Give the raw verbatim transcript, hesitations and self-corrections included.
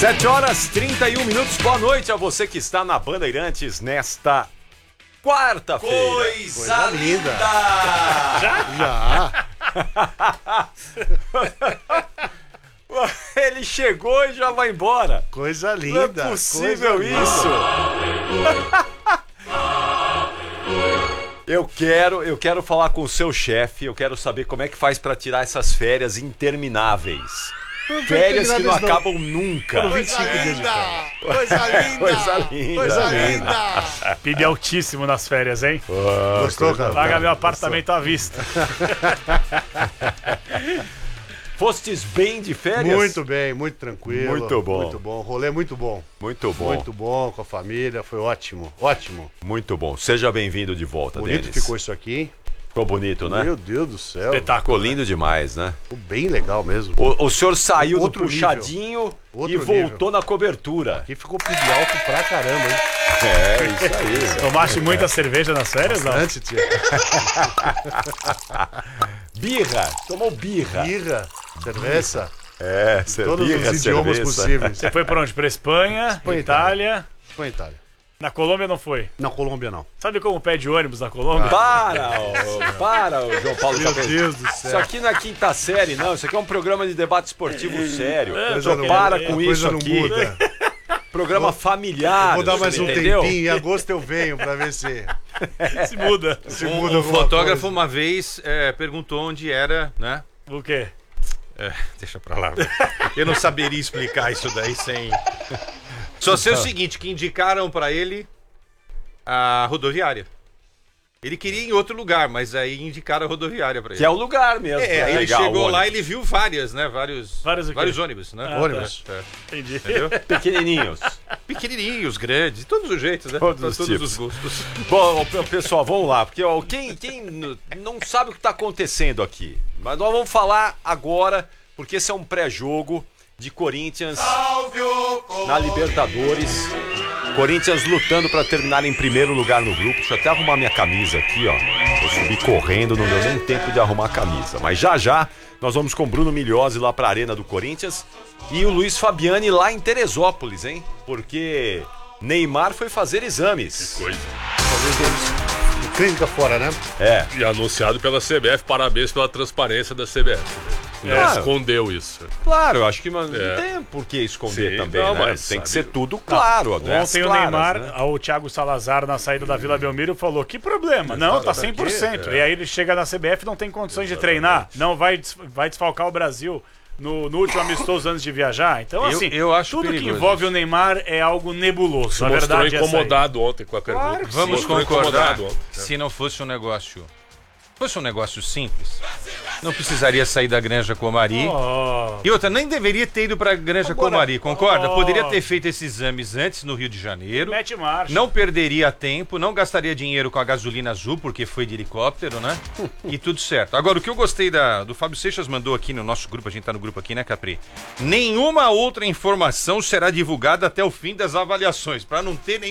sete horas e trinta e um minutos. Boa noite a você que está na Bandeirantes nesta quarta-feira. Coisa, Coisa linda! linda. Já? Já! Ele chegou e já vai embora. Coisa linda. Não é possível Coisa isso. Linda. Eu quero, eu quero falar com o seu chefe. Eu quero saber como é que faz para tirar essas férias intermináveis. Não férias que não, não acabam nunca. vinte e cinco dias de férias. Coisa linda. Coisa linda. Coisa linda. Pide altíssimo nas férias, hein? Oh, Gostou, cara? Paga meu apartamento à vista. Fostes bem de férias? Muito bem, muito tranquilo. Muito bom. Muito bom. Rolê muito bom. Muito bom. Muito bom com a família. Foi ótimo. Ótimo. Muito bom. Seja bem-vindo de volta, Bonito Denis. ficou isso aqui, hein? Ficou bonito, né? Meu Deus do céu. Espetáculo lindo demais, né? Ficou bem legal mesmo. O, o senhor saiu Outro do puxadinho Outro e voltou nível. na cobertura. Aqui ficou pib alto pra caramba, hein? É, isso aí. Tomaste muita cerveja nas férias, não? Antes, tia. Birra. Tomou birra. Birra, cerveja. É, Todos birra, os idiomas cerveja. possíveis. Você foi pra onde? Pra Espanha, Espanha, Itália. Foi em Itália. Na Colômbia não foi. Na Colômbia, não. Sabe como pede ônibus na Colômbia? Para, ô, para, ô, João Paulo Meu Cabeça. Deus do Isso céu. aqui não é quinta série, não. Isso aqui é um programa de debate esportivo sério. Coisa Então não- para a com coisa isso não aqui. muda. Programa familiar. Vou dar mais um entendeu? tempinho. Em agosto eu venho pra ver se, Se muda. se Um, muda um alguma fotógrafo coisa. uma vez é, perguntou onde era, né? O quê? É, deixa pra lá. Eu não saberia explicar isso daí sem... Só sei o seguinte, que indicaram pra ele a rodoviária. Ele queria ir em outro lugar, mas aí indicaram a rodoviária pra ele. Que é o lugar mesmo. É, pra aí ele pegar chegou o lá e ônibus. ele viu várias, né? Vários, Vários o quê? vários ônibus, né? Ah, Ônibus. É, Entendi. entendeu? Pequenininhos. Pequenininhos, grandes, todos os jeitos, né? Todos Pra os todos tipos. os gostos. Bom, ó, pessoal, vamos lá, porque ó, quem, quem n- não sabe o que está acontecendo aqui, mas nós vamos falar agora, porque esse é um pré-jogo de Corinthians na Libertadores. Corinthians lutando para terminar em primeiro lugar no grupo. Deixa eu até arrumar minha camisa aqui, ó. Eu subi correndo, não deu nem tempo de arrumar a camisa. Mas já já nós vamos com Bruno Migliozzi lá para a Arena do Corinthians e o Luiz Fabiani lá em Teresópolis, hein? Porque Neymar foi fazer exames. Coisa. Clínica fora, né? É. E anunciado pela C B F, parabéns pela transparência da C B F. Não É. escondeu isso. Claro, eu acho que mano, É. não tem por que esconder Sim, também, não, né? mas Tem que sabe- ser tudo claro. adresas Ontem o claras, Neymar, né? o Thiago Salazar, na saída da Vila Belmiro, falou: que problema? Não, tá cem por cento. É. E aí ele chega na C B F e não tem condições de treinar. Não vai, des- vai desfalcar o Brasil no, no último amistoso antes de viajar. Então, Eu- assim, eu acho tudo que perigoso envolve isso. o Neymar é algo nebuloso. Se A mostrou verdade é essa aí. incomodado ontem com a pergunta. Claro que Se Vamos mostrou concordar, incomodado ontem. se não fosse um negócio... fosse um negócio simples, não precisaria sair da Granja Comari. Oh, E outra, nem deveria ter ido pra Granja Agora- Comari, concorda? Oh. Poderia ter feito esses exames antes no Rio de Janeiro. mete marcha. Não perderia tempo, não gastaria dinheiro com a gasolina azul, porque foi de helicóptero, né? E tudo certo. Agora, o que eu gostei da, do Fábio Seixas mandou aqui no nosso grupo, a gente tá no grupo aqui, né, Capri? Nenhuma outra informação será divulgada até o fim das avaliações, pra não ter